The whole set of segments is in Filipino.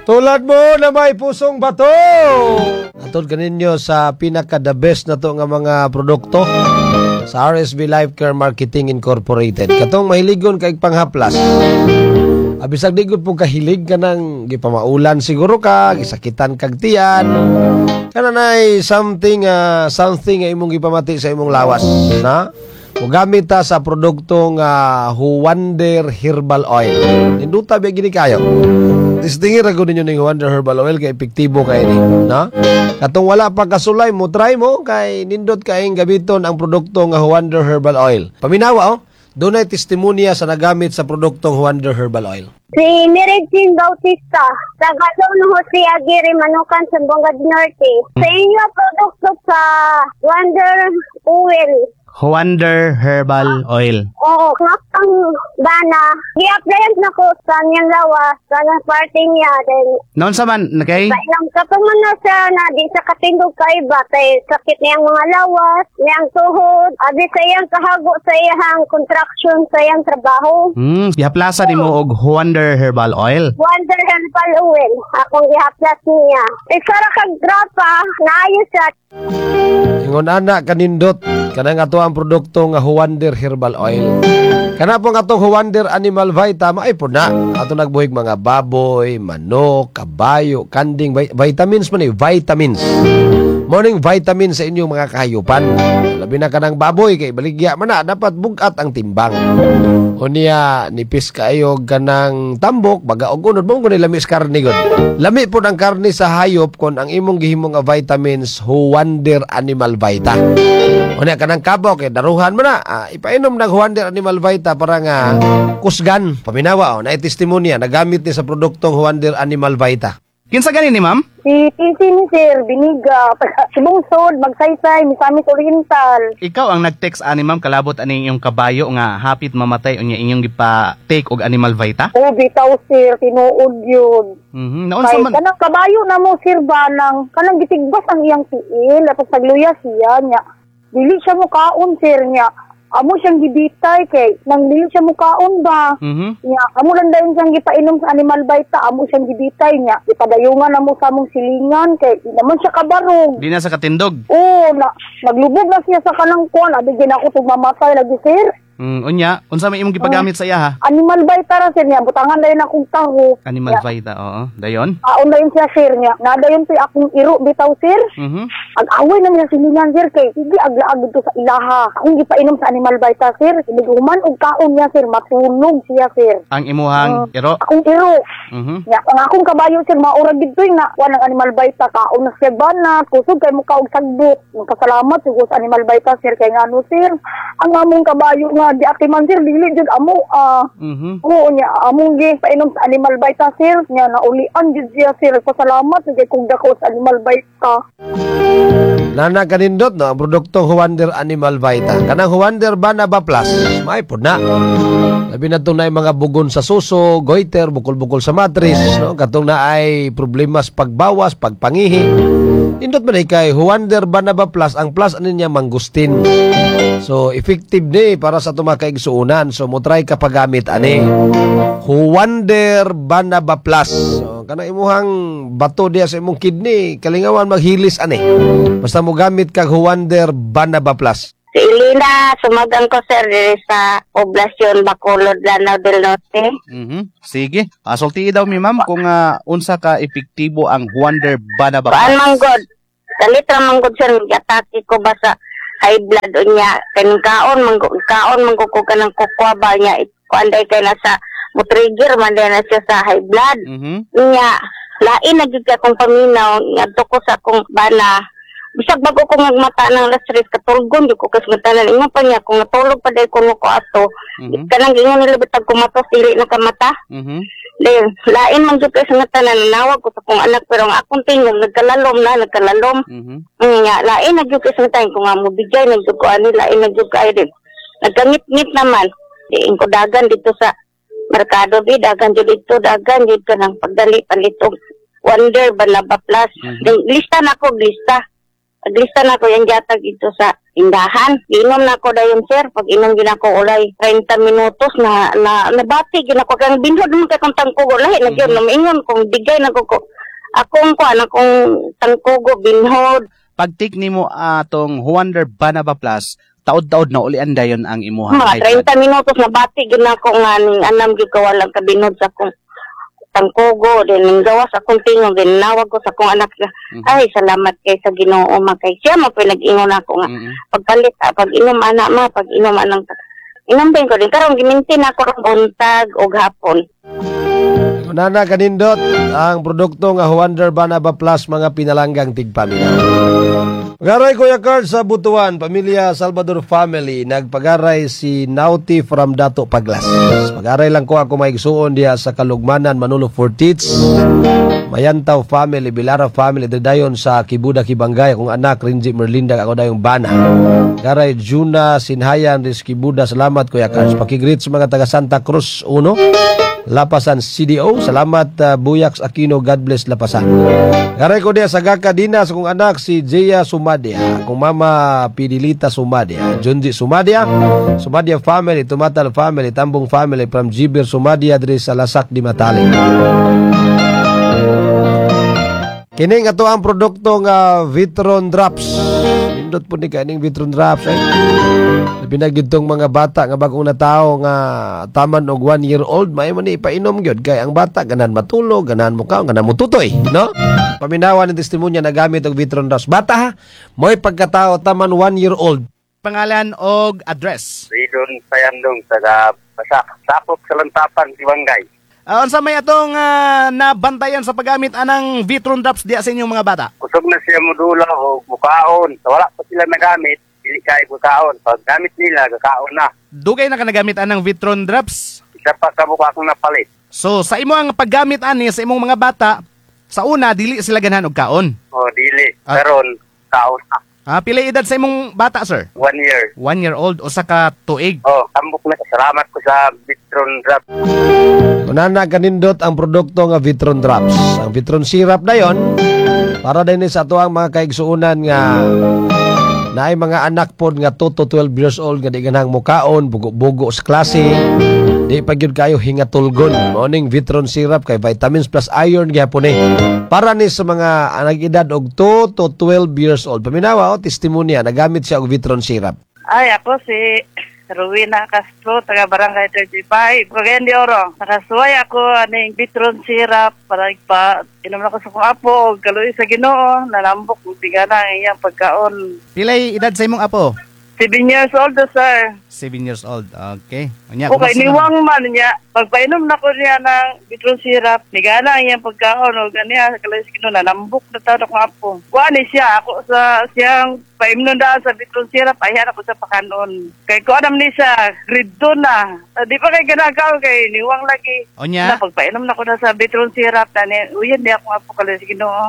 Tulad mo na may pusong bato. Atod kaninyo sa pinaka-the best na to nga mga produkto sa RSB Life Care Marketing Incorporated. Katong mahiligon kay panghaplas. Abisag di gud po kahilig ka ng gipamaulan siguro ka, gisakitan kag tiyan. Kananay something nga imong gipamati sa imong lawas, na? Mugamit ta sa produktong Huwander Herbal Oil. Ninduta ba gini kayo? Tistingin ra gud ninyo ning Huwander Herbal Oil kay epektibo kay ni, na? Katong wala pa kasulay mo, try mo kay nindot kaayong gamiton ang produktong Huwander Herbal Oil. Paminawa dunay testimonya sa nagamit sa produktong Huwander Herbal Oil. Si Miregine Bautista, taga Don Jose Aguirre, Manukan, Sambonga Norte. Sa inyo produkto sa Wonder Oil. Huwander Herbal Oil. Oo, ang bana. I-applyan na ko sa niyang lawas, sa nang party niya. Then, Noon sa man, kay? kapag man na siya na di sa katindog kaiba, kay sakit niyang mga lawas, niyang tuhod, abi sa iyang kahago sa iyang contraction sa iyang trabaho. Ihaplasa ni mo og Huwander Herbal Oil. Wonder Herbal Oil, akong ihaplas niya. Isara kag grapa, naayos siya. Ingon ana kanindot kanang ato ang produkto nga Huwander Herbal Oil. Kana po nga atong Huwander Animal Vita maay po na ato nagbuhig mga baboy, manok, kabayo, kanding, vitamins man vitamins. Morning vitamins sa inyong mga kahayupan. Labi na kanang baboy kay baligya man na dapat bugat ang timbang. Unya nipis kaayo kanang tambok baga og unod mo kun lamis karne gud. Lami po ang karne sa hayop kon ang imong gihimo nga vitamins Huwander Animal Vita. Unya kanang kabaw kay daruhan mo na ipainom ng Huwander Animal Vita para nga kusgan. Paminawa na testimonya nagamit ni sa produktong Huwander Animal Vita. Kinsa gani ni ma'am? Si PC ni Sir, Biniga, Sibungsod, Magsaysay, Misamis Oriental. Ikaw ang nag-text ani ma'am kalabot ani inyong kabayo nga hapit mamatay unya inyong gipa-take og Animal Vita? Oo, bitaw Sir, tinuod yun. Naon sa Kay man? kanang kabayo na mo Sir banang, kanang gitigbas ang iyang tiil, at pagluya siya niya. Dili siya mo kaon Sir niya. Amo siyang gibitay kay nang dili siya mukaon ba. Nya amo lang dayon siyang gipainom sa Animal Vita, amo siyang gibitay niya. Ipadayungan amo sa among silingan kay di naman siya kabarog. Di na sa katindog. Oo, naglubog na siya sa kanang kuan, abi gid ako tug mamatay lagi Sir. Unya, unsa may imong gipagamit sa iya ha? Animal Vita ra Sir niya, butangan dayon akong taho. Animal Vita, oo. Dayon? Kaon dayon siya Sir niya. Nadayon pa akong iro bitaw Sir. Ag-away na niya silingan Sir kay hindi aglaag dito sa ilaha. Akong gipainom sa Animal Vita Sir, human og kaon niya Sir, matulog siya Sir. Ang imuhang iro? Akong iro. Ya, ang akong kabayo Sir, maurag dito na kuan ng Animal Vita, kaon na siya banat, kusog kay mo kaog sagbot. Magpasalamat siguro sa Animal Vita Sir kay ngano Sir. Ang among kabayo nga di atiman Sir, dili jud amo oo niya among gi painom sa Animal Vita Sir, nya naulian jud siya Sir. Pasalamat kay kung dako sa Animal Vita. Nana kanindot no ang produktong Huwander Animal Vita. Kanang Huwander Banaba Plus, may po na. Labi na itong na mga bugon sa suso, goiter, bukol-bukol sa matris, no? Katong na ay problema sa pagbawas, pagpangihi. Indot man kay Huwander Banaba Plus, ang plus ano niya mangustin. So effective ni para sa tumakaigsuunan. So mo try ka paggamit ani Huwander Banaba Plus. So kana imuhang bato diya sa imong kidney, kalingawan maghilis ani. Basta mo gamit kag Huwander Banaba Plus. Si Elena, sumagang ko sir diri sa Poblasyon Bacolod, Lanao del Norte. Sige. Asulti daw mi ma'am kung unsa ka epektibo ang Huwander Banaba Paan Plus. manggod? Talitra manggod sir, atake ko ba sa high blood unya? Kaon manggod ko kanang kokwa ba niya? Kuanday kay nasa mo-trigger man din na siya sa high blood. Nya, lain na gid ka kong paminaw, ngadto ko sa akong bana. Bisag bago ko magmata ng lastres katulgon di ko kas matanan ingon pa niya kung natulog pa dai ko ato kanang ingon nila bitag kumatos dili na kamata then lain man jud kas matanan nawag ko sa kong anak pero ang akong tingog nagkalalom nya lain na jud kas matanan kung amo bigay na jud ko ani lain na jud kay din nagkangit-ngit naman diin ko dagan dito sa merkado dagan jud dito dagan jud kanang pagdali palitog Wonder Banaba Plus lista na ko lista na ko yung yatag ito sa indahan. Inom na ako dayon sir, pag inom gina ko ulay 30 minutos na nabati gina ko kang binhod mo kay kung tangkugo lahi na gyud ingon kung digay na ko akong tangkugo binhod. Pag take nimo atong Wonder Banaba Plus, taod-taod na ulian dayon ang imuha. Mga 30 minutos nabati gina ko nga ning anam gyud ko walang kabinhod sa akong tangkugo din ning gawas akong tingog din nawag ko sa akong anak ay salamat kay sa Ginoo kay siya mo pinag-ingon ako nga pagpalit pag inom ana ma pag inom anang inom din ko din karon gimintin ako rong buntag ug hapon. Nana kanindot ang produkto nga Wonder Banaba Plus mga pinalanggang tigpaminaw. Pagaray Kuya Carl sa Butuan, pamilya Salvador family, nagpagaray si Nauti from Dato Paglas. Pagaray lang ko ako maigsuon diya sa Kalugmanan, Manolo Fortits, Mayantaw family, Bilara family, dayon sa Kibuda Kibangay, akong anak Rinji Merlinda, ako dayong bana. Pagaray Juna Sinhayan, Riz Kibuda, salamat Kuya Carl. Pakigreet sa mga taga Santa Cruz 1, Lapasan CDO, salamat Buyax Aquino, God bless Lapasan. Garay ko diya sa Gaka Dinas, akong anak si Jeya Sumadia, akong mama Pidilita Sumadia, Junji Sumadia, Sumadia family, Tumatal family, Tambong family, from Jibir Sumadia, diri sa Lasak di Matali. Kining ato ang produkto nga Vitron Drops. Nindot po ni kaning Vitron Drops pinagitong mga bata nga bagong natao nga taman og 1 year old may man ipainom gyud kay ang bata ganan matulog, ganan mo kaon, ganan mo tutoy, no? Paminawan ng testimonya na gamit og Vitron Drops. Bata ha, mo'y pagkatao taman 1 year old. Pangalan og address. Ridon Sayandong taga Pasak, Sapok sa Lantapan, Sibangay. Unsa may atong nabantayan sa paggamit anang Vitron Drops diya sa inyong mga bata? Kusog na siya modula o bukaon. So, wala pa sila nagamit, dili kay bukaon. Pag gamit nila, kakaon na. Dugay na ka nagamit anang Vitron Drops? Isa pa sa buka akong napalit. So sa imo ang paggamit ani sa imong mga bata, sa una dili sila ganahan og kaon. O, dili. Karon kaon na. Pila edad sa imong bata, sir? 1 year. 1 year old o sa ka tuig. Oh, tambok na. Salamat ko sa Vitron Drop. Kunana kanindot ang produkto nga Vitron Drops. Ang Vitron Syrup na yon para din sa ato ang mga kaigsuunan nga naay mga anak pod nga 2 to 12 years old nga di ganang mukaon, bugo-bugo sa klase. Di pa gyud kayo hingatulgon. Morning Vitron Syrup kay vitamins plus iron gyapon para ni sa mga nag-edad og 2 to 12 years old. Paminawa o testimonya nagamit siya og Vitron Syrup. Ay, ako si Rowena Castro, taga Barangay 35. Cagayan de Oro. Nakasuway ako aning Vitron Syrup para inom na ko sa kong apo o kaluwi sa Ginoo. Nalambok kung tiga na ang iyang pagkaon. Pilay edad sa imong apo? 7 years old na, sir. 7 years old. Okay. Okay, niwang man niya. Pagpainom na ko niya ng Vitron Syrup, nigana ang iyang pagkaon o ganiya sa kaluwi sa Ginoo. Nalambok na tao na kong apo. Kuha siya. Ako sa siyang paimnon daan sa Vitron Syrup, ayan ako sa pakanon. Kay ko alam ni siya, grade 2 na. Di pa kay ganagaw kay niwang lagi. O niya? Pagpainom na ko na sa Vitron Syrup, uyan di ako nga po kaluwi sa Ginoo.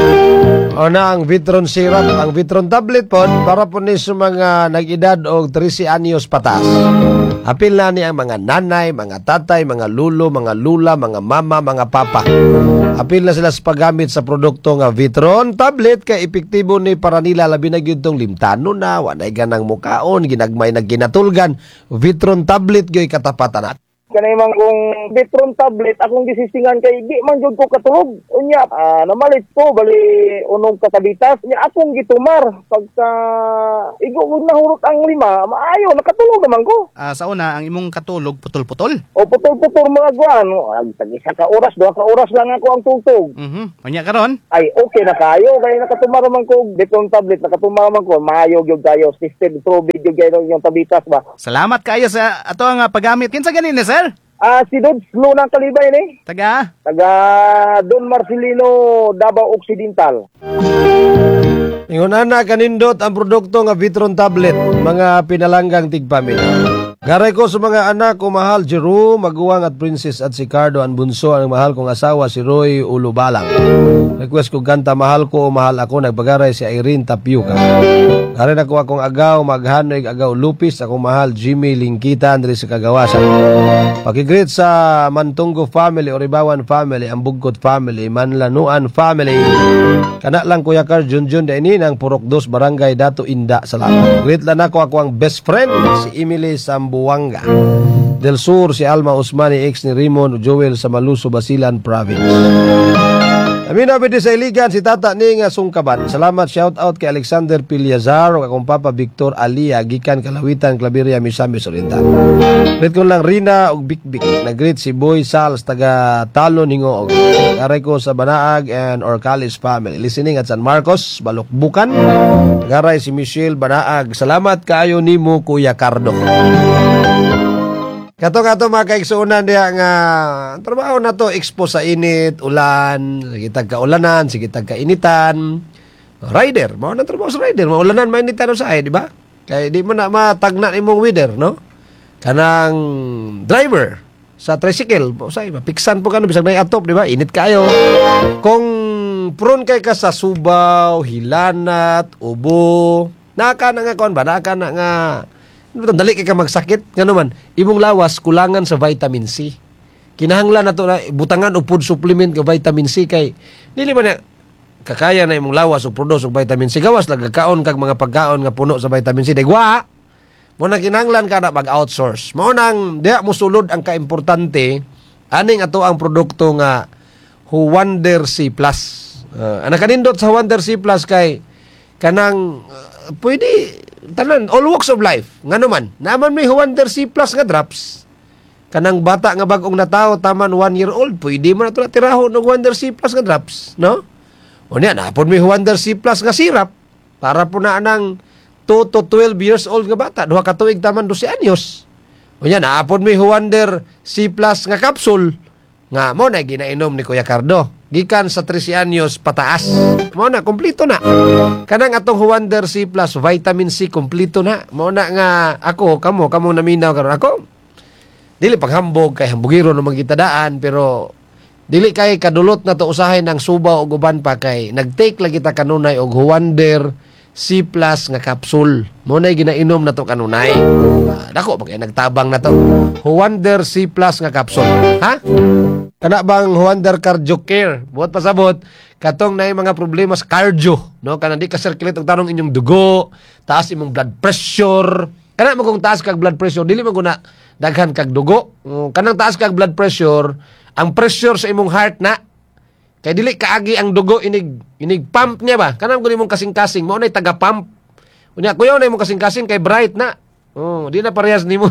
O na ang Vitron Syrup, ang Vitron tablet po, para po ni sa mga nag-edad o 13 anyos patas. Apil na ni ang mga nanay, mga tatay, mga lulo, mga lula, mga mama, mga papa. Apil na sila sa paggamit sa produkto nga Vitron tablet kay epektibo ni para nila labi na gyud tong limtano na, wanay ganang mukaon, ginagmay na ginatulgan. Vitron tablet gyoy katapatan at. Kanay man kung Vitron tablet akong gisisingan kay di man jud ko katulog. Unya namalit ko bali unong kakabitas nya akong gitumar pagka igugod na hurot ang 5 maayo nakatulog naman ko. Sa una ang imong katulog putol-putol. O putol-putol mga guan. Tag isa ka oras, 2 ka oras lang ako ang tugtog. Unya karon? Ay okay na kayo kay nakatumar man ko Vitron tablet nakatuma man ko maayo gyud kayo system tubig gyud kayo yung tabitas ba. Salamat kayo sa ato nga paggamit. Kinsa ganin ni sir? Si Dod Slow ng Kalibay ni. Taga Don Marcelino, Davao Occidental. Ingon na kanindot ang produkto nga Vitron tablet, mga pinalanggang tigpamilya. Garay ko sa mga anak ko mahal, Jerome, Maguwang at Princess at si Cardo, ang bunso, ang mahal kong asawa, si Roy Ulubalang. Request ko kanta, mahal ko o mahal ako, nagbagaray si Irene Tapiuca. Garay na ko akong agaw, Maghanoy, agaw Lupis, akong mahal, Jimmy Lingkita, Andre sa Kagawasan. Pakigreet sa Mantunggo family, Oribawan family, Ambugkot family, Manlanuan family. Kana lang Kuya Carl, Junjun, Dainin, ng Purok 2, Barangay Dato Inda, Salamat. Greet lang ako ang best friend, si Emily Sambuanga. Del Sur, si Alma Usmani, ex ni Raymond Joel sa Maluso, Basilan Province. Amin abid sa iligan si Tata Ning Sungkaban. Salamat, shout out kay Alexander Pilyazar o akong Papa Victor Alia, gikan Kalawitan, Claveria, Misamis Oriental. Greet ko lang Rina og Bikbik. Nag-greet si Boy Sals taga Talon Hingoog. Garay ko sa Banaag and Orcalis family. Listening at San Marcos, Balukbukan. Garay si Michelle Banaag. Salamat kaayo nimo Kuya Cardo. Kato mga kaigsuunan diya nga trabaho na to, expo sa init, ulan, sige tagka-ulanan, sige tagka-initan. Rider, mao na trabaho sa rider, maulanan, mainitan sa ay, di ba? Kaya di mo na matagna imong weather, no? Kanang driver sa tricycle, say mapiksan po kano bisag na atop, di ba? Init kayo. Kung prone kay ka sa subaw, hilanat, ubo, naka na nga kon ba? Naka na nga dali kay ka magsakit, nga naman, imong lawas kulangan sa vitamin C. Kinahanglan na to na butangan o food supplement ka vitamin C kay dili man na kakaya na imong lawas o produce og vitamin C. Gawas lang kaon kag mga pagkaon nga puno sa vitamin C. Dagwa mo na kinahanglan ka na mag-outsource. Mao nang diha mo sulod ang kaimportante aning ato ang produkto nga Wonder C+. Ana kanindot sa Wonder C+ kay kanang pwede tanan all walks of life ngano man naman may Wonder C+ nga drops kanang bata nga bag-ong natawo taman 1 year old pwede mo na ito natirahon ng Wonder C+ nga drops, no? O niya napon may Wonder C+ nga syrup para po na anang 2 to 12 years old nga bata, 2 ka tuig taman 12 anyos. O niya napon may Wonder C+ nga capsule nga mo na ginainom ni Kuya Cardo gikan sa 13 anyos pataas. Mo na kompleto na. Kanang atong Wonder C+ vitamin C kompleto na. Mo na nga ako kamo naminaw karon ako. Dili paghambog kay hambugiro no magitadaan pero dili kay kadulot na to usahay ng subaw og uban pa kay nagtake lagi ta kanunay og Wonder C+ nga capsule. Mo na ginainom na to kanunay. Dako pag nagtabang na to. Wonder C+ nga capsule. Ha? Kana bang Wonder Cardio Care? Buhat pasabot, katong na mga problema sa cardio, no? Kana di ka circulate og tarong inyong dugo, taas imong blood pressure. Kana mo kung taas kag blood pressure, dili mo guna daghan kag dugo. Kanang taas kag blood pressure, ang pressure sa imong heart na kay dili kaagi ang dugo inig pump niya ba? Kanang guni mong kasing-kasing, mao nay taga-pump. Unya kuyaw na imong kasing-kasing kay bright na. Oh, di na parehas nimo.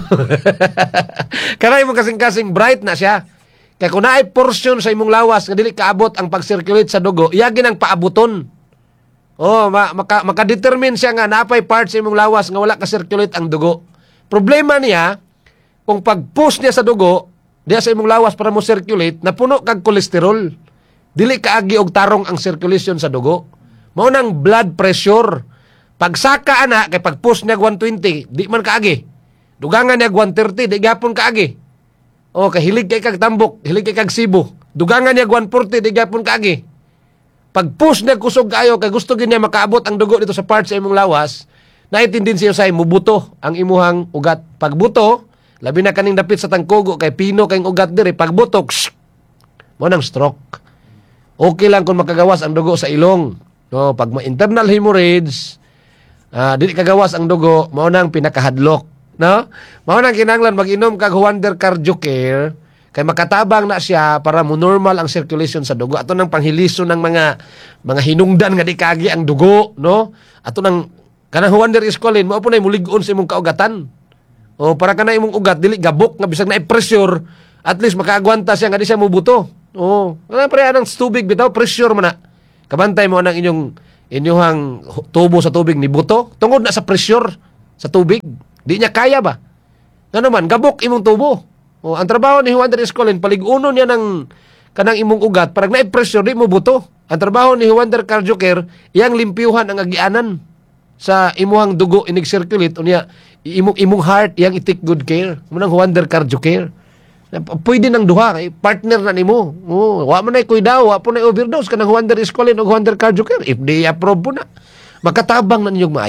Kana imong kasing-kasing bright na siya. Kaya kung naay portion sa imong lawas nga dili kaabot ang pag-circulate sa dugo, iyagi nang paabuton. Oh, maka-determine siya nga napay parts sa imong lawas nga wala ka-circulate ang dugo. Problema niya, kung pag-push niya sa dugo, diya sa imong lawas para mo circulate, napuno kag kolesterol. Dili kaagi og tarong ang circulation sa dugo. Mao nang blood pressure. Pagsaka ana kay pag-push niya 120, di man kaagi. Dugangan niya 130, di gapon kaagi. O, kahilig kay kag tambok, hilig kay kag sibo. Dugangan niya 140, di gapon kaagi. Pag-push niya kusog kayo, kay gusto niya makaabot ang dugo dito sa parts sa imong lawas, naitindin siya sa mubuto ang imuhang ugat. Pagbuto, labi na kaning dapit sa tangkugo, kay pino kayong ugat diri, pagbuto, mo nang stroke. Okay lang kung makagawas ang dugo sa ilong. No, pag ma-internal hemorrhage, dili kagawas ang dugo, mao nang pinakahadlok. No? Mao nang kinahanglan mag-inom kag Wonder Cardio Care kay makatabang na siya para mo normal ang circulation sa dugo. Ato nang panghiliso ng mga hinungdan nga di kaagi ang dugo, no? Ato nang kanang Wonder Iscolin mo po nay mulig-on sa imong kaugatan. O para kana imong ugat dili gabok nga bisag na pressure, at least makaagwanta siya nga di siya mubuto. O, kana pre anang tubig bitaw pressure man na. Kabantay mo nang inyong tubo sa tubig ni buto tungod na sa pressure sa tubig. Di niya kaya ba? Nga naman, gabok imong tubo. O, ang trabaho ni Wonder Iscolin, paliguno niya ng kanang imong ugat, parang na-pressure, di mo buto. Ang trabaho ni Wonder Cardio Care, iyang limpyuhan ang agianan sa imuhang dugo, inig-circulate, o niya, imong heart, iyang i-take good care. Munang Wonder Cardio Care. Pwede nang duha, partner na nimo. O, wa man ay kuidaw, wa po na overdose, kanang Wonder Iscolin o Wonder Cardio Care. If they approve po na, makatabang na ninyong maayo.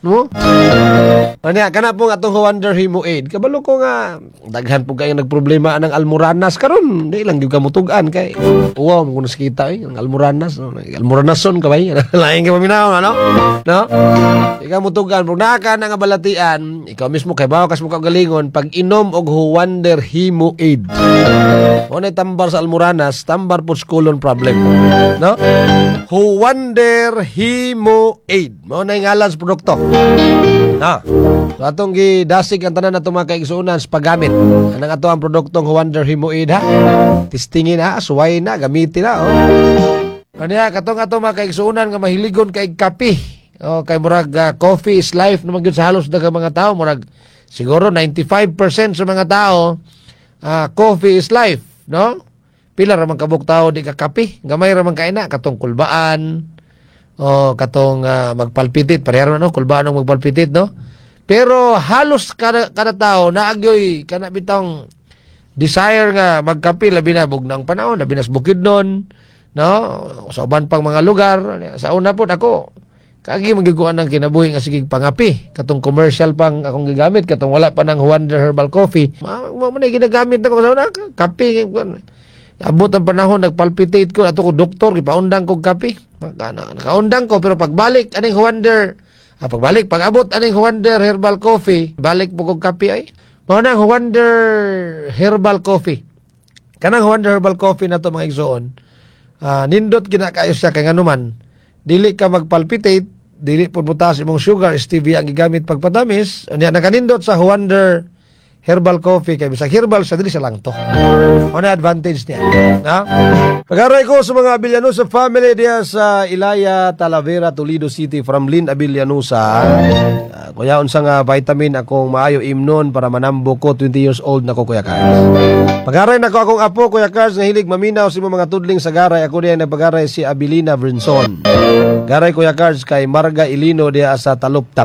No? Anya kana po atong Wonder Himo Aid. Kabalo ko nga daghan po kayo nagproblema ng almoranas karon. Di lang gyud ka mutugan kay. Wow, mo nakita ang almoranas, no? Almoranason ka bay. Lain ka paminaw ano? No? Ikaw mutugan pag naka na nga balatian, ikaw mismo kay bawa kas mo galingon pag inom og Wonder Himo Aid. Mo tambar sa almoranas, tambar po colon problem. No? Wonder Himo Aid. Mo na ngalan sa produkto. Na. So atong gidasig ang tanan nato mga kaigsuonan sa paggamit. Anang ato ang produktong Wonder Himo Aid ha. Testingin ha, suway na, gamitin na oh. Kanya katong ato mga kaigsuonan nga mahiligon kay kape. Oh, kay murag coffee is life naman gyud sa halos daghang mga tao, murag siguro 95% sa mga tao coffee is life, no? Pila ra man kabuk tao di ka kape, gamay ra man kaina katong kulbaan. O katong magpalpitit, pareho no, kulbaan ang magpalpitit, no? Pero halos kada tao naagyoy kana bitong desire nga magkape labi na bugnang panahon, labi na sa Bukidnon, no? Sa uban pang mga lugar, sa una po ako kagi magiguan ng kinabuhi nga sige pangapi, katong commercial pang akong gigamit, katong wala pa ng Wonder Herbal Coffee. Mo man ginagamit nako sa una, kape. Abot ang panahon, nagpalpitate ko, ato ko doktor, ipaundang kong kape. Nakaundang ko, pero pagbalik, aning Wonder, pag-abot, aning Wonder Herbal Coffee, balik po kong kape ay. Mga nang Wonder Herbal Coffee. Kanang Wonder Herbal Coffee na to mga igsoon, nindot kinakayo siya kay nganuman, dili ka magpalpitate, dili po butas imong sugar, stevia ang gigamit pagpatamis, nakanindot sa Wonder Herbal Coffee kay bisag herbal sa dili sa lang to. Ano advantage niya? Na? Pag-aray ko sa mga Abillanusa family diya sa Ilaya, Talavera, Toledo City from Lynn Abillanusa. Kuya unsang vitamin akong maayo imnon para manambo ko 20 years old na ko Kuya Carl. Pag-aray nako akong apo Kuya Carl nga hilig maminaw sa mga tudling sa garay, ako diya nagpag-aray si Abilina Brinson. Garay Kuya Carl kay Marga Ilino diya sa Taluptap.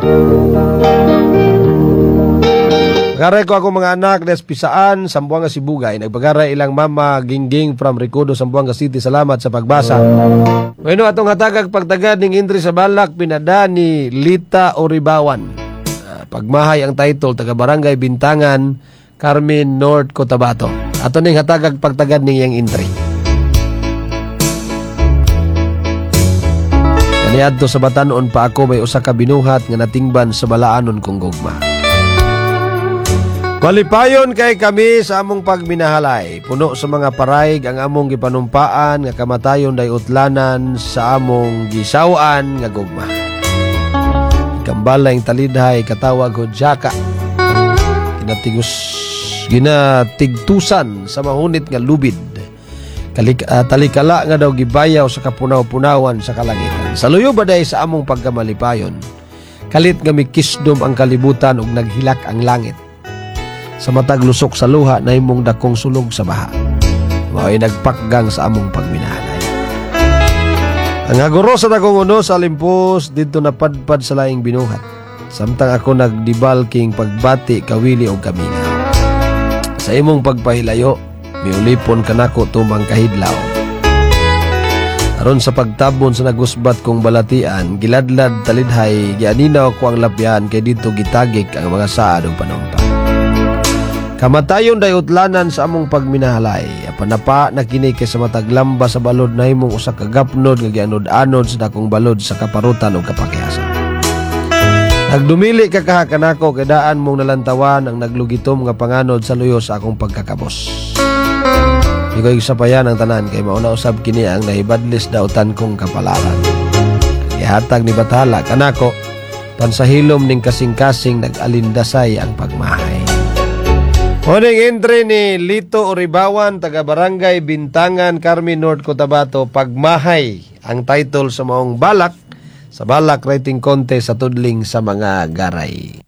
Pagaray ko ako mga anak des Pisaan, Sambuanga Sibugay. Nagpagaray ilang mama Gingging from Ricodo, Sambuanga City. Salamat sa pagbasa. Bueno, atong hatagag pagtagad ning entry sa balak pinada ni Lita Oribawan. Pagmahay ang title taga Barangay Bintangan, Carmen, North Cotabato. Ato ning hatagag pagtagad ning yang entry. Kaniadto sa Batanon pa ako may usa ka binuhat nga natingban sa balaanon kong gugma. Malipayon kay kami sa among pagminahalay. Puno sa mga paraig ang among gipanumpaan nga kamatayon day utlanan sa among gisawaan nga gugma. Kambalay talidhay katawag Hodyaka. Ginatigtusan sa mahunit nga lubid. Talikala nga daw gibayaw sa kapunaw-punawan sa kalangitan. Saluyo ba day sa among pagkamalipayon? Kalit nga mikisdom ang kalibutan ug naghilak ang langit. Sa matag lusok sa luha na imong dakong sulog sa baha. Mao'y nagpakgang sa among pagminahalay. Ang aguro sa dakong uno sa limpos dito napadpad sa laing binuhat. Samtang ako nagdibalking pagbati kawili o kaminga. Sa imong pagpahilayo, miulipon kanako tumang kahidlaw. Aron sa pagtabon sa nagusbat kong balatian, giladlad talidhay, gianinaw ko ang lapyan kay dito gitagik ang mga saad o panumpa. Kamatayon day utlanan sa among pagminahalay. Apanapa na kini kay sa mataglamba sa balod na himong usa ka gapnod nga gianod-anod sa dakong balod sa kaparutan o kapakihasan. Nagdumili ka kahakanako kay daan mong nalantawan ang naglugitom nga panganod sa luyo sa akong pagkakabos. Ikaw isapayan ang tanan kay mauna usab kini ang nahibadlis dautan kong kapalaran. Ihatag ni Bathala kanako pansahilom ning kasing-kasing nag-alindasay ang pagmahay. Morning entry ni Lito Oribawan, taga Barangay Bintangan, Carmen, North Cotabato. Pagmahay ang title sa maong balak sa balak writing contest sa tudling sa mga garay.